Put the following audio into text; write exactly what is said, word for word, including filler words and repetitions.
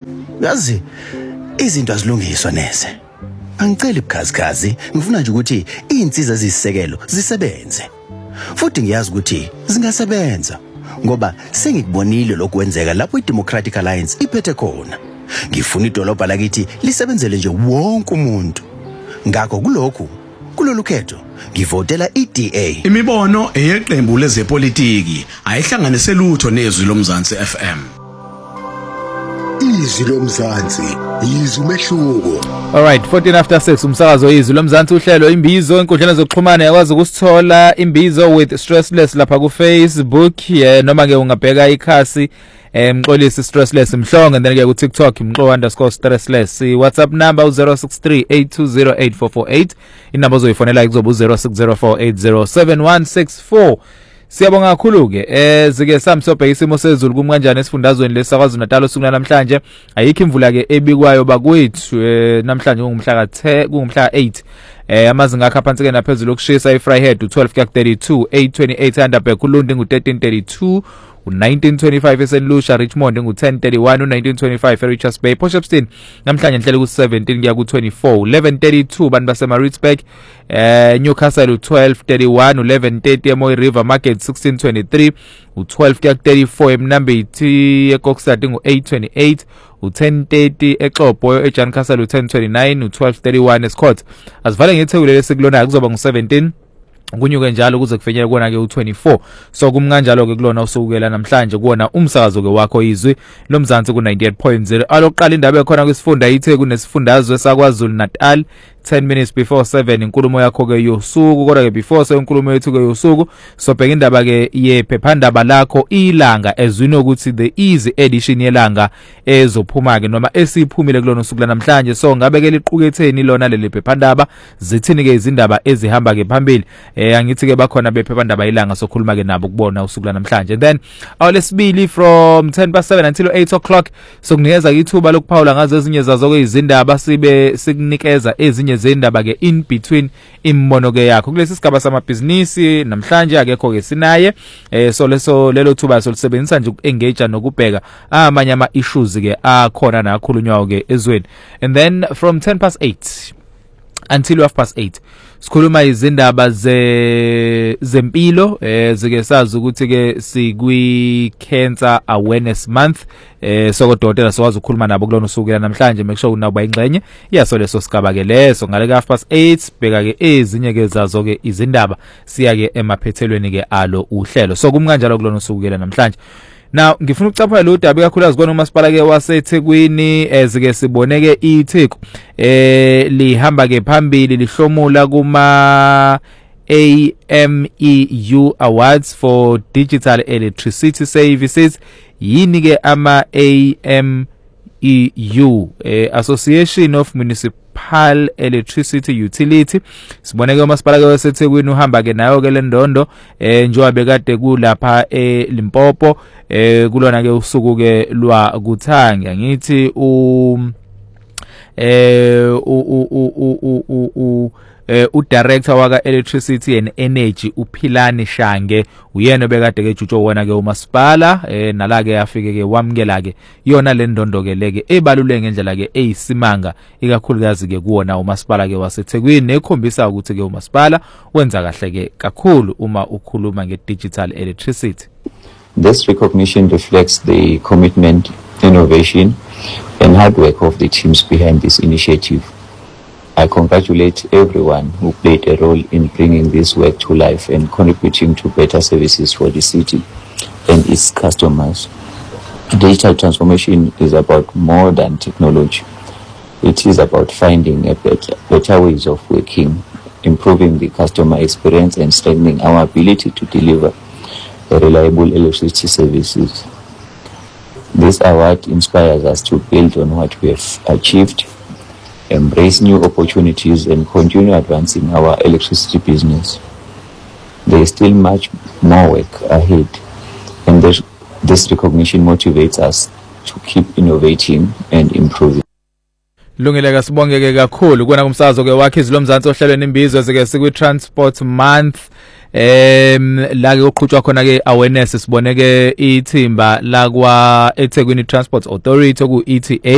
Yazi izinto azilungiswa neze. Angiceli bukhazikhazi, ngifuna nje ukuthi izinsiza ezisisekelo zisebenze. Futhi ngiyazi ukuthi zingasebenza ngoba sengikubonile lokwenzeka lapho iDemocratic Alliance iphethe khona. Ngifuna idolobha lakithi lisebenzele nje wonke umuntu. Ngakho kulokhu kulolu khetho ngivotela iD A. Imibono eyeqembu lezepolitiki ayihlanganise lutho nezwi lomzansi F M. Izwi lomzansi, izwi umehluko. All right, fourteen after six umsakazo izwi lomzansi uhlelo imbizo enkundleni zokuxhumana yakwazi ukusithola imbizo with stressless lapha ku Facebook yeah, noma ke ungabheka ikhasi emxolisi stressless Mhlongo and then ke ku TikTok mxo underscore stressless. WhatsApp number u zero six three eight two zero eight four four eight, inamba ozoyifonela kuzoba u zero six zero four eight zero seven one six four. Siyabonga kakhulu ke eh zike samsobhe isimo sezulu kumkanjani esifundazweni lesakwazi Natal osuku namhlanje ayikho imvula ke ebikwayo bakwethu namhlanje kungumhla ka ten kungumhla ka eight eh amazinga akha phansi ke naphezulu okushisa eFryhead u twelve ka thirty-two, eight twenty-eight Underberg uLundi ngu thirteen thirty-two, u nineteen twenty-five eSt Lucia, Richmond ngu ten thirty-one, u nineteen twenty-five eRichards Bay, Potchefstroom namhlanje inhlelo ku seventeen kuya ku twenty-four, eleven thirty-two bantu base Maritzburg, eh Newcastle u twelve thirty-one, u eleven thirty eMoy River Market sixteen twenty-three, u twelve kuya thirty-four eMnambithi eKokstad ngu eight twenty-eight, u ten thirty eXhobho eJancastle u ten twenty-nine, u twelve thirty-one eScott. Asivale ngethekule lesikulona kuzoba ngu seventeen kunyuke njalo kuze kufinyele kona ke u twenty-four. So kumnganjalo ke kulona usukela namhlanje kuona umsakazo ke wakho izwi lomzansi ku ninety-eight point zero. Aloqala indaba ekhona kwisifunda iTheku nesifundazwe saKwaZulu Natal ten minutes before seven inkulumo yakho ke yosuku kodwa ke before so inkulumo yethu ke yosuku so bheka indaba ke yephephandaba lakho ilanga ezwini ukuthi the easy edition yelanga ezophuma ke noma esiphumile kulona usuku namhlanje. So ngabe ke liquketheni lona leli phephandaba zithini ke izindaba ezihamba ke phambili eh angithi ke bakhona bephephandaba ilanga sokhuluma ke nabo kubona usuku namhlanje. And then awulesibili from ten past seven until eight o'clock so kunikeza ithuba lokuphawula ngazo ezinye zazo ke izindaba sibe sikunikeza ezinye zendaba ke in between imbono ke yakho kulesi sigaba samabhizinisi namhlanje akekho ke sinaye eh so leso lelo thuba solisebenzisa nje ukuengage nokubheka amanye ama issues ke akhona nakhulunywa ke ezweni. And then from ten past eight until half past eight sikhuluma izindaba ze zempilo eh zike sazi ukuthi ke sikwi cancer awareness month eh sokodokotela sowazi ukukhuluma nabo kulona usuku namhlanje make sure unabo bayingxenye yaso leso sigaba ke leso ngale ka half past eight bheka ke ezinye ke zazo ke izindaba siya ke emaphethelweni ke alo uhlelo so kumkanjalo kulona usuku namhlanje. Now ngifuna ukucapha lo daba kakhulu kona umasipala ke waseThekwini ezike siboneke iTheku eh lihamba ke phambili lihlomula kuma A M E U Awards for Digital Electricity Services. Yini ke ama A M E U eh, Association of Municipal Electricity Utility. Siboneke umasipala ke waseThekwini uhamba ke nayo ke lendondo eh njoba bekade kulapha eLimpopo eh kulona ke usuku ke lwa kuthanga ngithi u eh u u u u u eh u director waka Electricity and Energy uPhilani Shange uyena bekade ke jutsho wona ke umasipala eh nala ke afike ke wamkela ke yona le ndondo ke leke ebaluleke ngendlela ke eyisimanga ikakhulukazi ke kuona umasipala ke waseThekwini nekhombisa ukuthi ke umasipala wenza kahle ke kakhulu uma ukhuluma nge digital electricity. This recognition reflects the commitment, innovation and hard work of the teams behind this initiative. I congratulate everyone who played a role in bringing this work to life and contributing to better services for the city and its customers. Digital transformation is about more than technology. It is about finding a better, better ways of working, improving the customer experience and strengthening our ability to deliver reliable electricity services. This award inspires us to build on what we have achieved, embrace new opportunities and continue advancing our electricity business. There is still much more work ahead, and this, this recognition motivates us to keep innovating and improving. Lungile sibonge ke kakhulu kona kumsakazo ke wakhe izilomzansi ohlelweni imbizo zike sikwi transport month em la ke uqhutshwa khona ke awareness siboneke ithimba la kwa eThekwini Transport Authority ku E T A